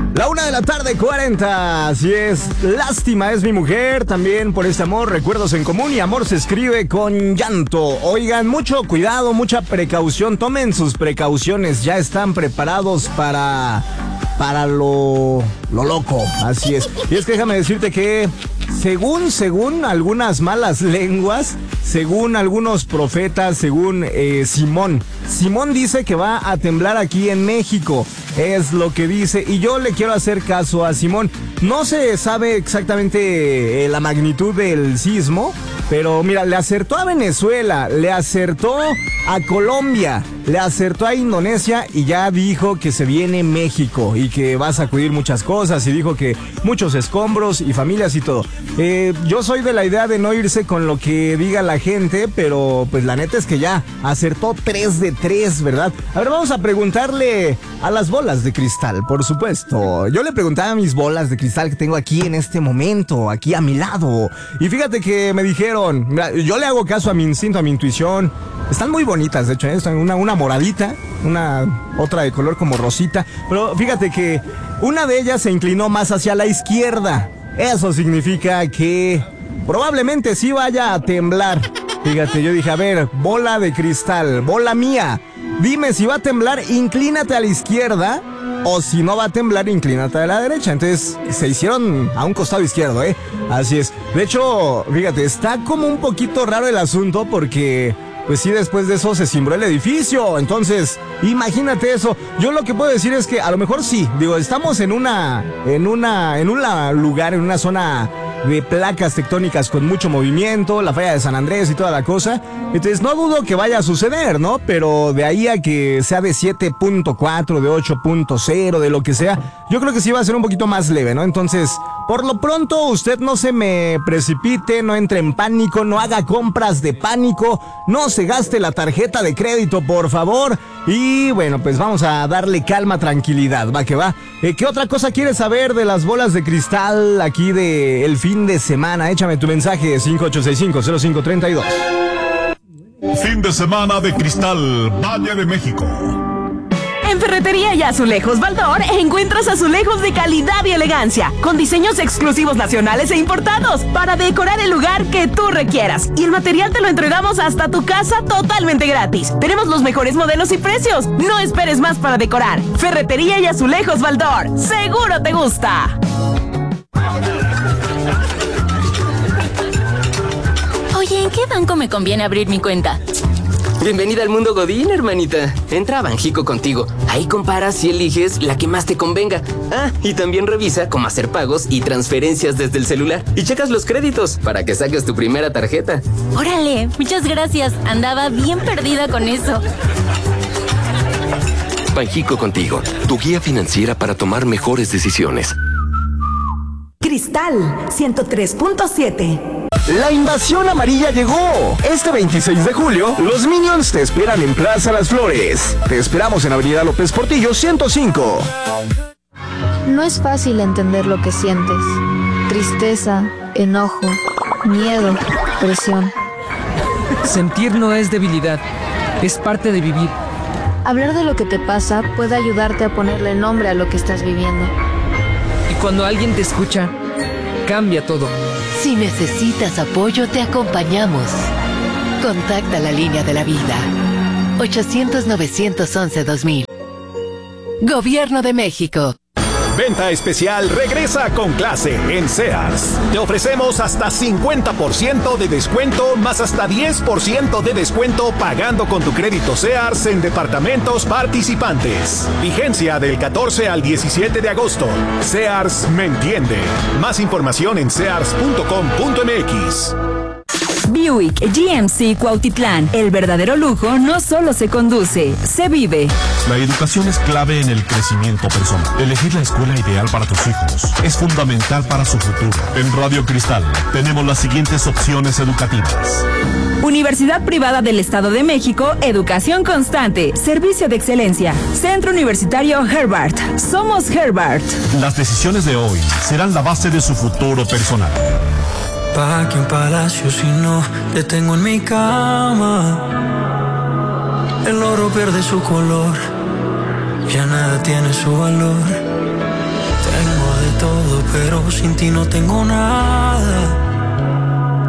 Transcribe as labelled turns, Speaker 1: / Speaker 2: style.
Speaker 1: La 1:40 Así es, lástima es mi mujer. También por este amor, recuerdos en común. Y amor se escribe con llanto. Oigan, mucho cuidado, mucha precaución. Tomen sus precauciones, ya están preparados para lo loco. Así es. Y es que déjame decirte que según algunas malas lenguas, según algunos profetas, según Simón dice que va a temblar aquí en México. Es lo que dice, y yo le quiero hacer caso a Simón. No se sabe exactamente la magnitud del sismo, pero mira, le acertó a Venezuela, le acertó a Colombia, le acertó a Indonesia, y ya dijo que se viene México y que va a sacudir muchas cosas, y dijo que muchos escombros y familias y todo. Yo soy de la idea de no irse con lo que diga la gente, pero pues la neta es que ya acertó 3 de 3, ¿verdad? A ver, vamos a preguntarle a las bolas de cristal, por supuesto. Yo le preguntaba a mis bolas de cristal que tengo aquí en este momento, aquí a mi lado, y fíjate que me dijeron, mira, yo le hago caso a mi instinto, a mi intuición. Están muy bonitas, de hecho, están una moradita, otra de color como rosita, pero fíjate que una de ellas se inclinó más hacia la izquierda. Eso significa que probablemente sí vaya a temblar. Fíjate, yo dije, a ver, bola de cristal, bola mía, dime si va a temblar, inclínate a la izquierda, o si no va a temblar, inclínate a la derecha. Entonces se hicieron a un costado izquierdo, Así es. De hecho, fíjate, está como un poquito raro el asunto porque pues sí, después de eso se cimbró el edificio. Entonces, imagínate eso. Yo lo que puedo decir es que a lo mejor sí, digo, estamos en un lugar, en una zona de placas tectónicas con mucho movimiento, la falla de San Andrés y toda la cosa. Entonces no dudo que vaya a suceder, ¿no? Pero de ahí a que sea de 7.4, de 8.0, de lo que sea, yo creo que sí va a ser un poquito más leve, ¿no? Entonces, por lo pronto, usted no se me precipite, no entre en pánico, no haga compras de pánico, no se gaste la tarjeta de crédito, por favor. Y bueno, pues vamos a darle calma, tranquilidad, va que va. ¿Qué otra cosa quieres saber de las bolas de cristal aquí de el fin de semana? Échame tu mensaje, 5865-0532.
Speaker 2: Fin de semana de cristal, Valle de México.
Speaker 3: En Ferretería y Azulejos Baldor encuentras azulejos de calidad y elegancia, con diseños exclusivos nacionales e importados, para decorar el lugar que tú requieras. Y el material te lo entregamos hasta tu casa totalmente gratis. Tenemos los mejores modelos y precios. No esperes más para decorar. Ferretería y Azulejos Baldor. ¡Seguro te gusta!
Speaker 4: Oye, ¿en qué banco me conviene abrir mi cuenta?
Speaker 5: Bienvenida al mundo Godín, hermanita. Entra a Banjico Contigo. Ahí comparas y eliges la que más te convenga. Ah, y también revisa cómo hacer pagos y transferencias desde el celular. Y checas los créditos para que saques tu primera tarjeta.
Speaker 4: Órale, muchas gracias. Andaba bien perdida con eso.
Speaker 6: Banjico Contigo, tu guía financiera para tomar mejores decisiones.
Speaker 7: Cristal 103.7.
Speaker 1: La invasión amarilla llegó. Este 26 de julio, los Minions te esperan en Plaza Las Flores. Te esperamos en Avenida López Portillo 105.
Speaker 8: No es fácil entender lo que sientes. Tristeza, enojo, miedo, presión.
Speaker 9: Sentir no es debilidad, es parte de vivir.
Speaker 8: Hablar de lo que te pasa puede ayudarte a ponerle nombre a lo que estás viviendo.
Speaker 9: Y cuando alguien te escucha, cambia todo.
Speaker 10: Si necesitas apoyo, te acompañamos. Contacta la línea de la vida. 800-911-2000. Gobierno de México.
Speaker 11: Venta especial regresa con clase en Sears. Te ofrecemos hasta 50% de descuento más hasta 10% de descuento pagando con tu crédito Sears en departamentos participantes. Vigencia del 14 al 17 de agosto. Sears me entiende. Más información en sears.com.mx.
Speaker 3: Buick GMC Cuautitlán. El verdadero lujo no solo se conduce, se vive.
Speaker 2: La educación es clave en el crecimiento personal. Elegir la escuela ideal para tus hijos es fundamental para su futuro. En Radio Cristal tenemos las siguientes opciones educativas.
Speaker 3: Universidad Privada del Estado de México, educación constante, servicio de excelencia. Centro Universitario Herbert. Somos Herbert.
Speaker 2: Las decisiones de hoy serán la base de su futuro personal.
Speaker 12: Pa' que un palacio si no te tengo en mi cama. El oro pierde su color, ya nada tiene su valor. pero sin ti no tengo nada.